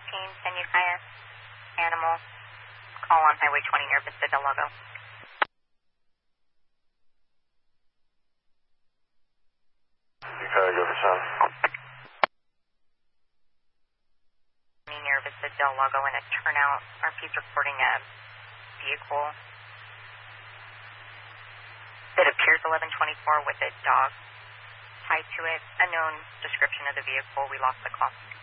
San Ukiah, animal, call on Highway 20 near Vista Del Lago. Ukiah, go for Sun. Near Vista Del Lago in a turnout. RP's reporting a vehicle that appears 1124 with a dog tied to it. Unknown description of the vehicle. We lost the call.